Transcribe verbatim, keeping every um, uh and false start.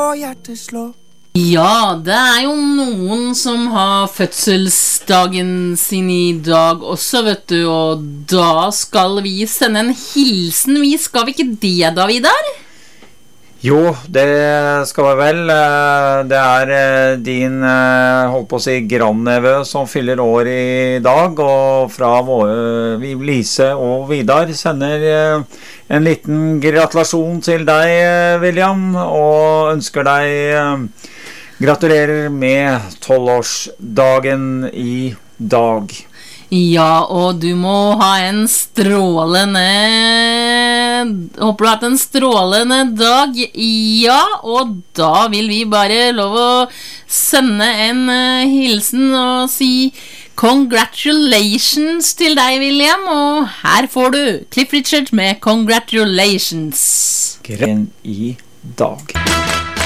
hjertet slå. Ja, det er jo noen som har fødselsdagen sin I dag også, vet du, og da skal vi sende en hilsen. Vi skal vi ikke det, da, Vidar? Jo, det skal vi vel. Det er din, holdt på å si, grandneve som fyller år I dag, og fra våre, Lise og Vidar sender en liten gratulasjon til deg, William, og ønsker deg gratulerer med tolvårsdagen I dag. Ja, og du må ha en strålende Håper du har hatt en strålende dag. Ja, og da vil vi bare lov å sende en uh, hilsen og si congratulations til deg, William. Og her får du Cliff Richard med Congratulations. Gratulerer I dag.